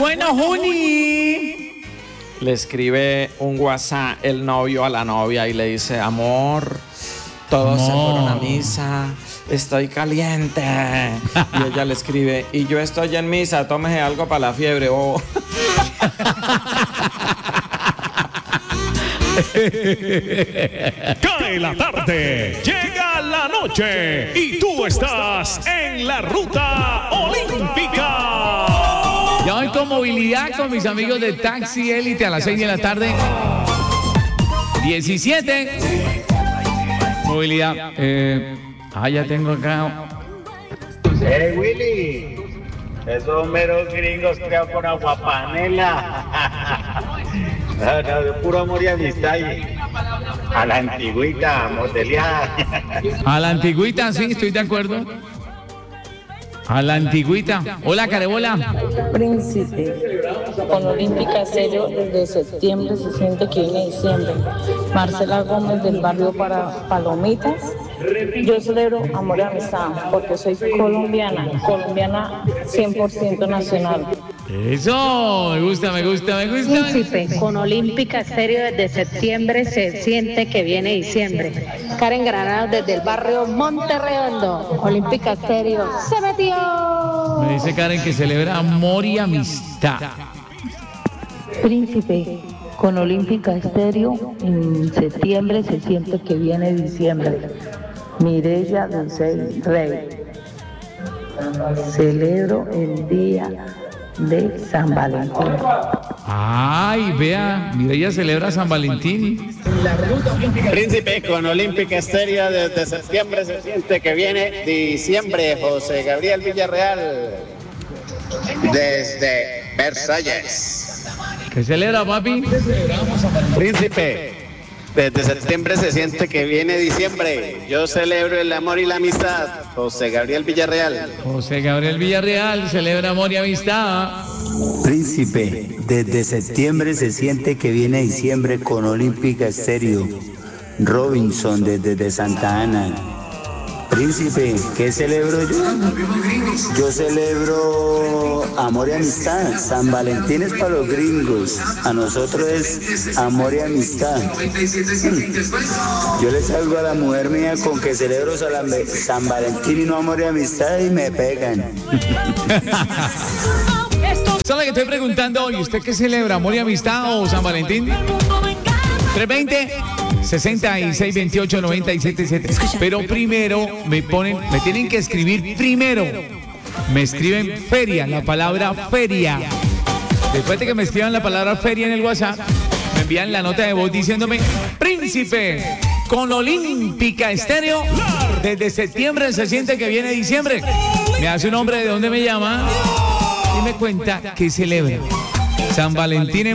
bueno, Juni? Le escribe un WhatsApp el novio a la novia y le dice, amor, todos se fueron a misa, estoy caliente. Y ella le escribe, y yo estoy en misa, tómese algo para la fiebre. Oh. Cae la tarde, llega la noche y tú estás en la ruta olímpica. Ya voy con movilidad con mis amigos de Taxi Élite a las 6 de la tarde. 17. Movilidad. Ya tengo acá. Willy, esos meros gringos creados con aguapanela. No, puro amor y amistad. A la antigüita, modeleada. A la antigüita, sí, estoy de acuerdo. A la antigüita. Hola, Carebola. Príncipe, con Olímpica Serio desde septiembre se siente que viene diciembre. Marcela Gómez del barrio para Palomitas. Yo celebro amor y amistad porque soy colombiana 100% nacional. Eso, me gusta. Príncipe, con Olímpica Estéreo desde septiembre se siente que viene diciembre. Karen Granados desde el barrio Monterredondo. Olímpica Estéreo se metió. Me dice Karen que celebra amor y amistad. Príncipe, con Olímpica Estéreo en septiembre se siente que viene diciembre. Mireya Dulce Rey. Celebro el día de San Valentín. Ay, vea, mira, ella celebra San Valentín. Príncipe, con Olímpica Estéreo desde septiembre se siente que viene diciembre. José Gabriel Villarreal, desde Versalles. ¿Qué celebra, papi? Príncipe, desde septiembre se siente que viene diciembre. Yo celebro el amor y la amistad. José Gabriel Villarreal. José Gabriel Villarreal celebra amor y amistad. Príncipe, desde septiembre se siente que viene diciembre con Olímpica Estéreo. Robinson desde Santa Ana. Príncipe, ¿qué celebro yo? Yo celebro amor y amistad. San Valentín es para los gringos. A nosotros es amor y amistad. Yo le salgo a la mujer mía con que celebro San Valentín y no amor y amistad y me pegan. ¿Sabe que estoy preguntando hoy? ¿Usted qué celebra? ¿Amor y amistad o San Valentín? 320-6628-977. Pero primero me tienen que escribir primero. Me escriben feria, la palabra feria. Después de que me escriban la palabra feria en el WhatsApp, me envían la nota de voz diciéndome, Príncipe, con Olímpica Estéreo, desde septiembre se siente que viene diciembre. Me hace un nombre de dónde me llama y me cuenta que celebra San Valentín.